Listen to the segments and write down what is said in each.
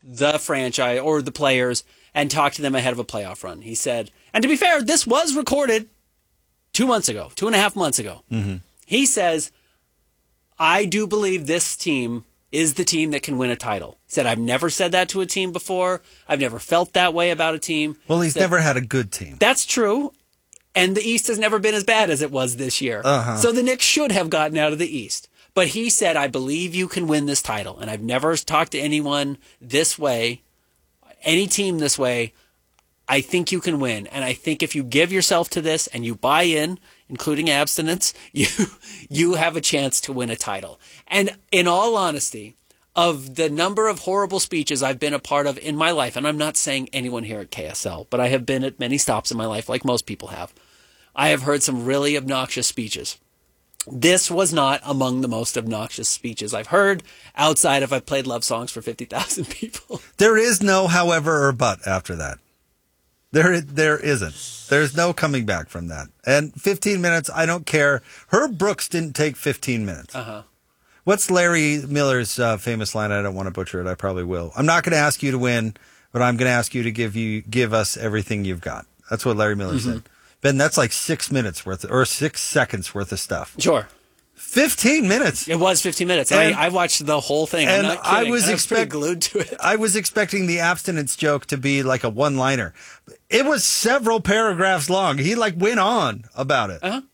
the franchise or the players and talk to them ahead of a playoff run. He said, and to be fair, this was recorded 2 months ago, 2.5 months ago. Mm-hmm. He says, I do believe this team is the team that can win a title. He said, I've never said that to a team before. I've never felt that way about a team. Well, he's never had a good team. That's true. And the East has never been as bad as it was this year. Uh-huh. So the Knicks should have gotten out of the East. But he said, I believe you can win this title. And I've never talked to anyone this way, any team this way. I think you can win. And I think if you give yourself to this and you buy in, including abstinence, you have a chance to win a title. And in all honesty, of the number of horrible speeches I've been a part of in my life, and I'm not saying anyone here at KSL, but I have been at many stops in my life like most people have, I have heard some really obnoxious speeches. This was not among the most obnoxious speeches I've heard outside of I've played love songs for 50,000 people. There is no however or but after that. There isn't. There's no coming back from that. And 15 minutes, I don't care. Herb Brooks didn't take 15 minutes. Uh-huh. What's Larry Miller's famous line? I don't want to butcher it. I probably will. I'm not going to ask you to win, but I'm going to ask you to give us everything you've got. That's what Larry Miller said. Ben, that's like 6 minutes worth, or 6 seconds worth of stuff. Sure. 15 minutes. It was 15 minutes. I watched the whole thing. And I was glued to it. I was expecting the abstinence joke to be like a one-liner. It was several paragraphs long. He went on about it. Uh-huh.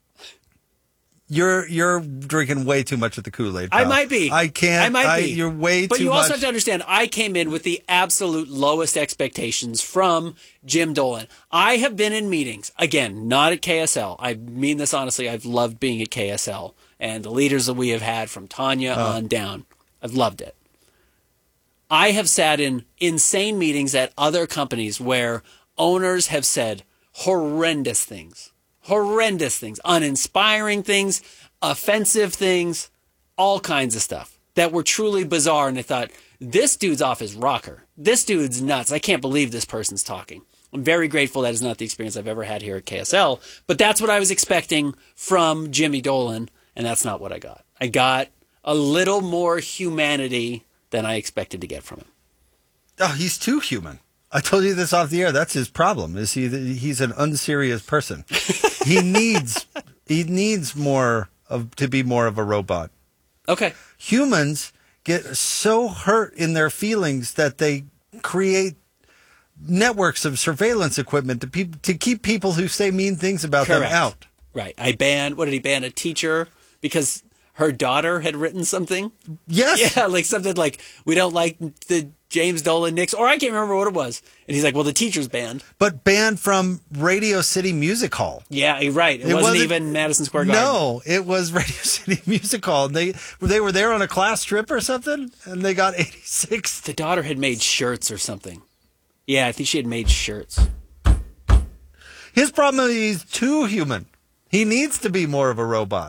You're drinking way too much of the Kool-Aid, pal. I might be. I can't. I might be. You're way too much. But you also have to understand, I came in with the absolute lowest expectations from Jim Dolan. I have been in meetings, again, not at KSL. I mean this honestly. I've loved being at KSL. And the leaders that we have had from Tanya on down. I've loved it. I have sat in insane meetings at other companies where owners have said horrendous things, uninspiring things, offensive things, all kinds of stuff that were truly bizarre. And I thought, this dude's off his rocker. This dude's nuts. I can't believe this person's talking. I'm very grateful that is not the experience I've ever had here at KSL, but that's what I was expecting from Jimmy Dolan, and that's not what I got. I got a little more humanity than I expected to get from him. Oh, he's too human. I told you this off the air. That's his problem. Is he's an unserious person. He needs more to be more of a robot. Okay. Humans get so hurt in their feelings that they create networks of surveillance equipment to keep people who say mean things about them out. Right. What did he ban? A teacher because her daughter had written something? Yes. Yeah, something like, we don't like the James Dolan Knicks, or I can't remember what it was. And he's like, well, the teacher's banned. But banned from Radio City Music Hall. Yeah, you're right. It wasn't even Madison Square Garden. No, it was Radio City Music Hall. They were there on a class trip or something, and they got 86. The daughter had made shirts or something. Yeah, I think she had made shirts. His problem is he's too human. He needs to be more of a robot.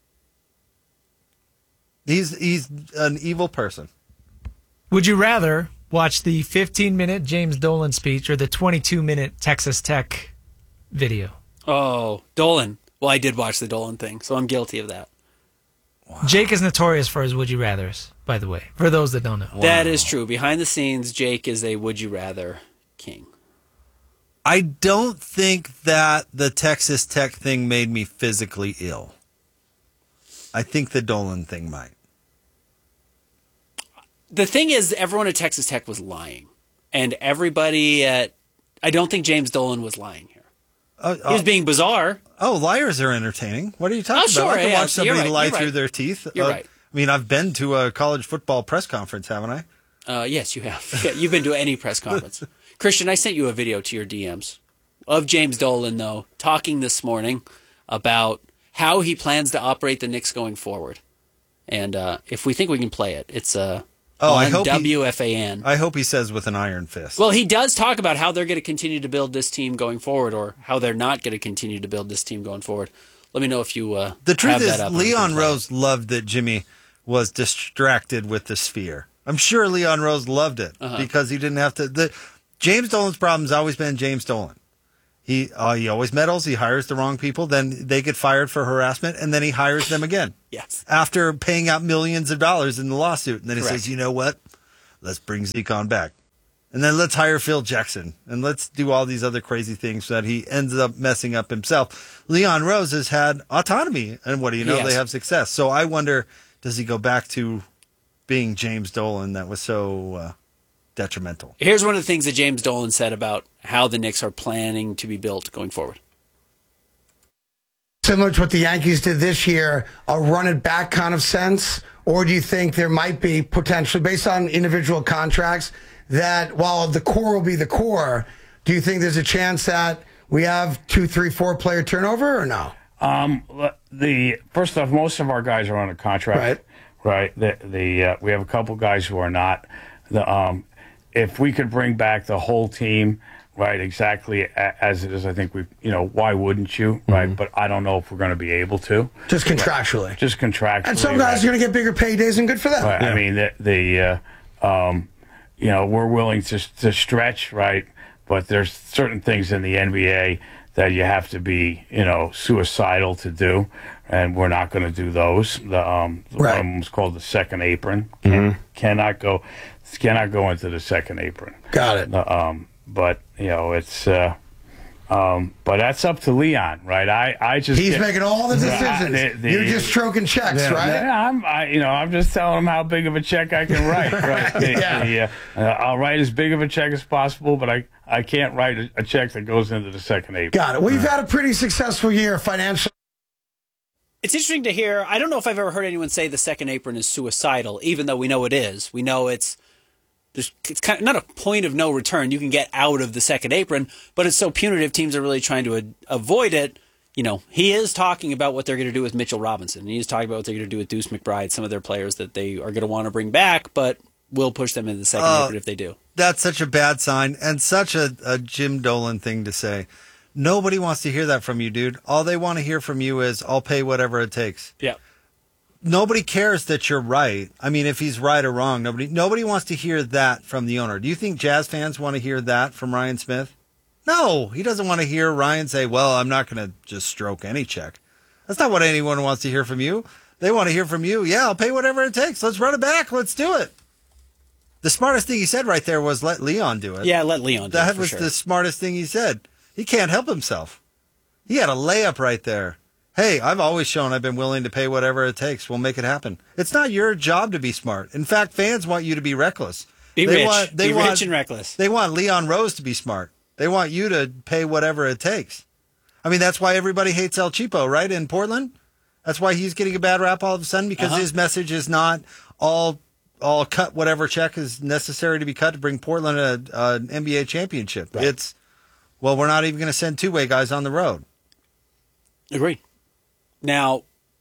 He's an evil person. Would you rather watch the 15-minute James Dolan speech or the 22-minute Texas Tech video? Oh, Dolan. Well, I did watch the Dolan thing, so I'm guilty of that. Wow. Jake is notorious for his would you rathers, by the way, for those that don't know. Wow. That is true. Behind the scenes, Jake is a would you rather king. I don't think that the Texas Tech thing made me physically ill. I think the Dolan thing might. The thing is, everyone at Texas Tech was lying. And everybody I don't think James Dolan was lying here. He was being bizarre. Oh, liars are entertaining. What are you talking sure, about? I can yeah, watch somebody lie through right. their teeth. You're right. I mean, I've been to a college football press conference, haven't I? Yes, you have. Yeah, you've been to any press conference. Christian, I sent you a video to your DMs of James Dolan, though, talking this morning about how he plans to operate the Knicks going forward. And if we think we can play it, it's on WFAN. I hope he says with an iron fist. Well, he does talk about how they're going to continue to build this team going forward, or how they're not going to continue to build this team going forward. Let me know if you the truth have is, that up. Leon Rose loved that Jimmy was distracted with the sphere. I'm sure Leon Rose loved it because he didn't have to. James Dolan's problem has always been James Dolan. He always meddles. He hires the wrong people. Then they get fired for harassment, and then he hires them again. Yes. After paying out millions of dollars in the lawsuit. And then he Correct. says, you know what? let's bring Zeke on back. And then let's hire Phil Jackson. And let's do all these other crazy things that he ends up messing up himself. Leon Rose has had autonomy. And what do you know? Yes. They have success. So I wonder, does he go back to being James Dolan that was so detrimental? Here's one of the things that James Dolan said about how the Knicks are planning to be built going forward. Similar to what the Yankees did this year, a run it back kind of sense? Or do you think there might be potentially, based on individual contracts, that while the core will be the core, do you think there's a chance that we have 2, 3, 4 player turnover or no? First off, most of our guys are on a contract. Right. We have a couple guys who are not. If we could bring back the whole team, right, exactly as it is, I think why wouldn't you, right? Mm-hmm. But I don't know if we're going to be able to. Just contractually. Right. Just contractually. And some guys are going to get bigger paydays, and good for them. Right. Yeah. I mean, we're willing to stretch, right? But there's certain things in the NBA that you have to be, suicidal to do, and we're not going to do those. One of them was called the second apron. Cannot go into the second apron. Got it. But it's. But that's up to Leon, right? He's making all the decisions. You're just stroking checks, right? Yeah, I'm just telling him how big of a check I can write. Right? I'll write as big of a check as possible, but I can't write a check that goes into the second apron. Got it. Well, you've had a pretty successful year financially. It's interesting to hear. I don't know if I've ever heard anyone say the second apron is suicidal, even though we know it is. We know it's kind of not a point of no return. You can get out of the second apron, but it's so punitive. Teams are really trying to avoid it. He is talking about what they're going to do with Mitchell Robinson. He's talking about what they're going to do with Deuce McBride, some of their players that they are going to want to bring back, but will push them into the second apron if they do. That's such a bad sign and such a Jim Dolan thing to say. Nobody wants to hear that from you, dude. All they want to hear from you is, I'll pay whatever it takes. Yeah. Nobody cares that you're right. I mean, if he's right or wrong, nobody wants to hear that from the owner. Do you think Jazz fans want to hear that from Ryan Smith? No, he doesn't want to hear Ryan say, well, I'm not going to just stroke any check. That's not what anyone wants to hear from you. They want to hear from you, yeah, I'll pay whatever it takes. Let's run it back. Let's do it. The smartest thing he said right there was let Leon do it. Yeah, let Leon do it. That was the smartest thing he said. He can't help himself. He had a layup right there. Hey, I've always shown I've been willing to pay whatever it takes. We'll make it happen. It's not your job to be smart. In fact, fans want you to be reckless. Be rich and reckless. They want Leon Rose to be smart. They want you to pay whatever it takes. I mean, that's why everybody hates El Cheapo, right, in Portland? That's why he's getting a bad rap all of a sudden, because his message is not all cut whatever check is necessary to be cut to bring Portland an NBA championship. Right. It's, well, we're not even going to send two-way guys on the road. Agreed. Now,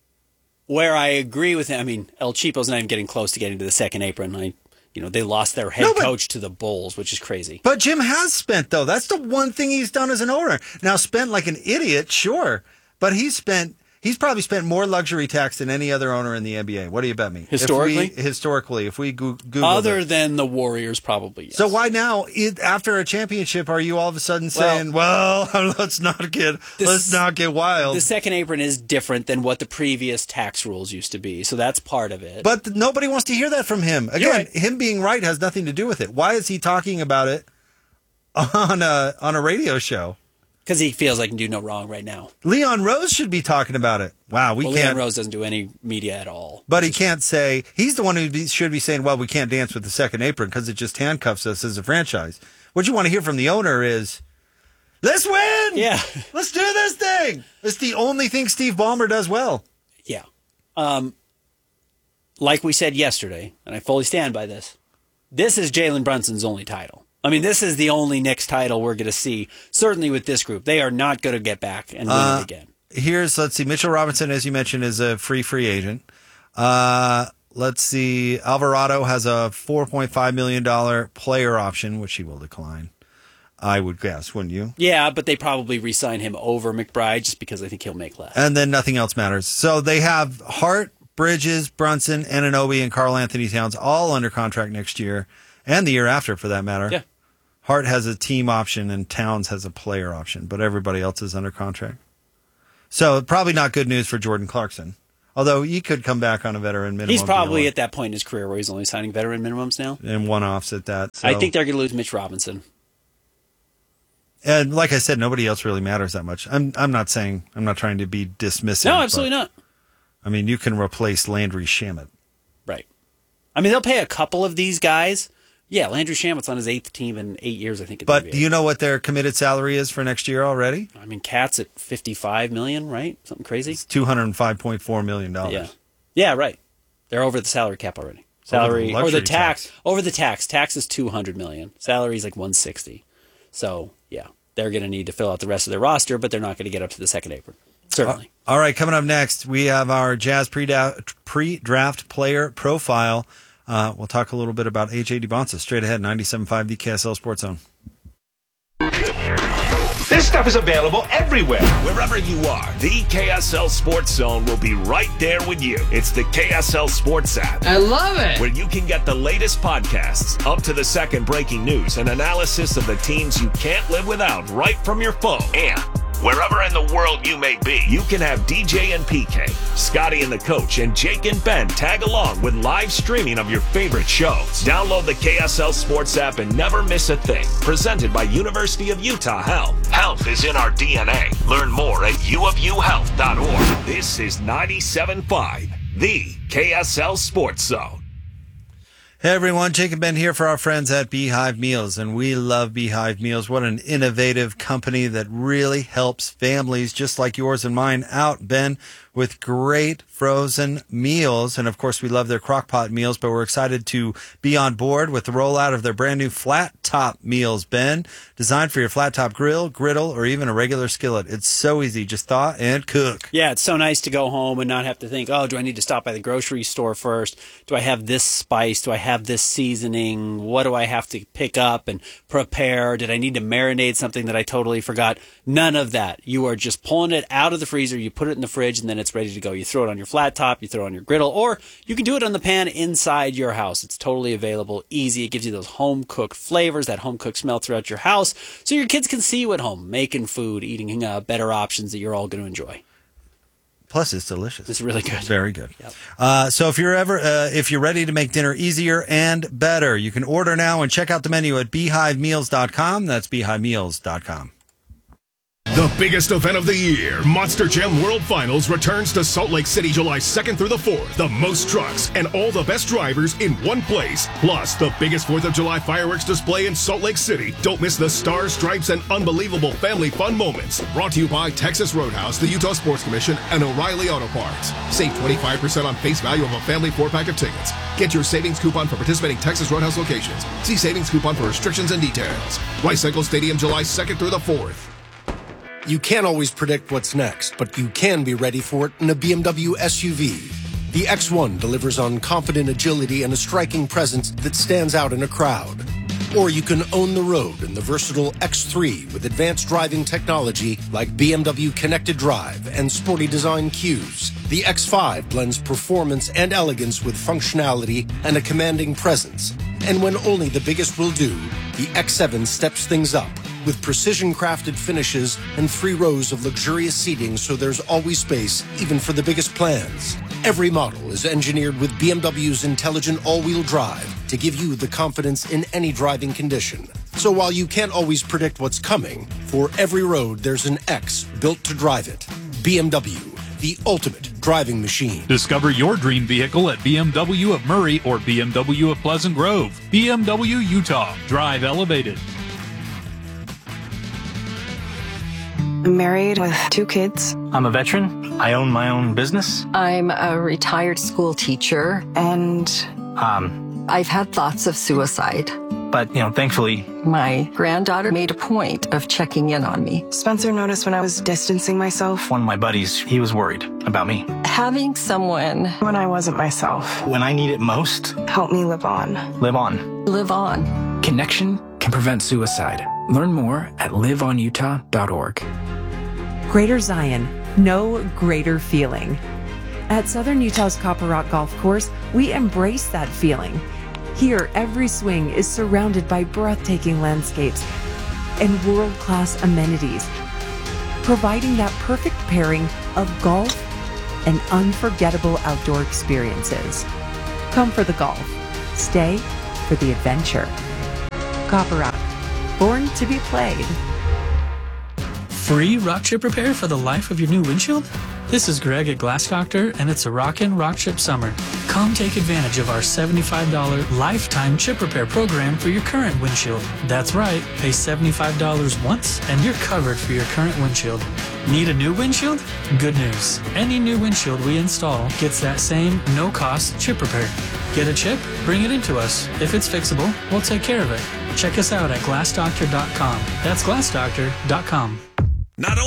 where I agree with him, I mean, El Cheapo's not even getting close to getting to the second apron. They lost their head coach to the Bulls, which is crazy. But Jim has spent, though. That's the one thing he's done as an owner. Now, spent like an idiot, sure. But he's probably spent more luxury tax than any other owner in the NBA. What do you bet me? Historically? If we Google Other than the Warriors, probably, yes. So why now, after a championship, are you all of a sudden saying, let's not get wild? The second apron is different than what the previous tax rules used to be, so that's part of it. But nobody wants to hear that from him. Again, him being right has nothing to do with it. Why is he talking about it on a radio show? Because he feels like he can do no wrong right now. Leon Rose should be talking about it. Wow, we can't. Leon Rose doesn't do any media at all. But he can't say, he's the one who should be saying, well, we can't dance with the second apron because it just handcuffs us as a franchise. What you want to hear from the owner is, let's win! Yeah. Let's do this thing! It's the only thing Steve Ballmer does well. Yeah. Like we said yesterday, and I fully stand by this is Jalen Brunson's only title. I mean, this is the only Knicks title we're going to see, certainly with this group. They are not going to get back and win it again. Let's see, Mitchell Robinson, as you mentioned, is a free agent. Let's see, Alvarado has a $4.5 million player option, which he will decline, I would guess, wouldn't you? Yeah, but they probably re-sign him over McBride just because I think he'll make less. And then nothing else matters. So they have Hart, Bridges, Brunson, Anunoby, and Karl Anthony Towns all under contract next year, and the year after, for that matter. Yeah. Hart has a team option and Towns has a player option, but everybody else is under contract. So probably not good news for Jordan Clarkson. Although he could come back on a veteran minimum. He's probably at that point in his career where he's only signing veteran minimums now. And one-offs at that. So. I think they're going to lose Mitch Robinson. And like I said, nobody else really matters that much. I'm not trying to be dismissive. No, absolutely not. I mean, you can replace Landry Shamet. Right. I mean, they'll pay a couple of these guys. Yeah, Landry Shamet's on his 8th team in 8 years, I think. But do you know what their committed salary is for next year already? I mean, Cat's at $55 million, right? Something crazy. It's $205.4 million. Yeah, right. They're over the salary cap already. Salary or the tax. Over the tax. Tax is $200 million. Salary is like $160. So yeah, they're going to need to fill out the rest of their roster, but they're not going to get up to the second apron. Certainly. All right, coming up next, we have our Jazz pre-draft player profile. We'll talk a little bit about A.J. Dubonsa. Straight ahead, 97.5 the KSL Sports Zone. This stuff is available everywhere. Wherever you are, the KSL Sports Zone will be right there with you. It's the KSL Sports app. I love it. Where you can get the latest podcasts, up to the second breaking news, and analysis of the teams you can't live without right from your phone. And wherever in the world you may be, you can have DJ and PK, Scotty and the Coach, and Jake and Ben tag along with live streaming of your favorite shows. Download the KSL Sports app and never miss a thing. Presented by University of Utah Health. Health is in our DNA. Learn more at uofuhealth.org. This is 97.5, the KSL Sports Zone. Hey everyone, Jake and Ben here for our friends at Beehive Meals, and we love Beehive Meals. What an innovative company that really helps families just like yours and mine out, Ben, with great frozen meals. And of course, we love their crockpot meals, but we're excited to be on board with the rollout of their brand new flat top meals, Ben, designed for your flat top grill, griddle, or even a regular skillet. It's so easy. Just thaw and cook. Yeah, it's so nice to go home and not have to think, oh, do I need to stop by the grocery store first? Do I have this spice? Do I have this seasoning? What do I have to pick up and prepare? Did I need to marinate something that I totally forgot? None of that. You are just pulling it out of the freezer, you put it in the fridge, and then it's ready to go. You throw it on your flat top, you throw it on your griddle, or you can do it on the pan inside your house. It's totally available, easy. It gives you those home-cooked flavors, that home-cooked smell throughout your house, so your kids can see you at home, making food, eating better options that you're all going to enjoy. Plus, it's delicious. It's really good. It's very good. Yep. So if you're ready to make dinner easier and better, you can order now and check out the menu at beehivemeals.com. That's beehivemeals.com. The biggest event of the year, Monster Jam World Finals, returns to Salt Lake City July 2nd through the 4th. The most trucks and all the best drivers in one place. Plus, the biggest 4th of July fireworks display in Salt Lake City. Don't miss the stars, stripes, and unbelievable family fun moments. Brought to you by Texas Roadhouse, the Utah Sports Commission, and O'Reilly Auto Parts. Save 25% on face value of a family 4-pack of tickets. Get your savings coupon for participating Texas Roadhouse locations. See savings coupon for restrictions and details. Rice Cycle Stadium, July 2nd through the 4th. You can't always predict what's next, but you can be ready for it in a BMW SUV. The X1 delivers on confident agility and a striking presence that stands out in a crowd. Or you can own the road in the versatile X3 with advanced driving technology like BMW Connected Drive and sporty design cues. The X5 blends performance and elegance with functionality and a commanding presence. And when only the biggest will do, the X7 steps things up with precision-crafted finishes and 3 rows of luxurious seating so there's always space, even for the biggest plans. Every model is engineered with BMW's intelligent all-wheel drive to give you the confidence in any driving condition. So while you can't always predict what's coming, for every road there's an X built to drive it. BMW, the ultimate driving machine. Discover your dream vehicle at BMW of Murray or BMW of Pleasant Grove. BMW Utah. Drive elevated. I'm married with 2 kids. I'm a veteran. I own my own business. I'm a retired school teacher, and I've had thoughts of suicide. But, thankfully, my granddaughter made a point of checking in on me. Spencer noticed when I was distancing myself. One of my buddies, he was worried about me. Having someone when I wasn't myself. When I need it most. Help me live on. Live on. Live on. Connection can prevent suicide. Learn more at liveonutah.org. Greater Zion, no greater feeling. At Southern Utah's Copper Rock Golf Course, we embrace that feeling. Here, every swing is surrounded by breathtaking landscapes and world-class amenities, providing that perfect pairing of golf and unforgettable outdoor experiences. Come for the golf. Stay for the adventure. Copper Rock, born to be played. Free rock chip repair for the life of your new windshield? This is Greg at Glass Doctor, and it's a rockin' rock chip summer. Come take advantage of our $75 lifetime chip repair program for your current windshield. That's right, pay $75 once and you're covered for your current windshield. Need a new windshield? Good news. Any new windshield we install gets that same no-cost chip repair. Get a chip? Bring it into us. If it's fixable, we'll take care of it. Check us out at glassdoctor.com. That's glassdoctor.com. Not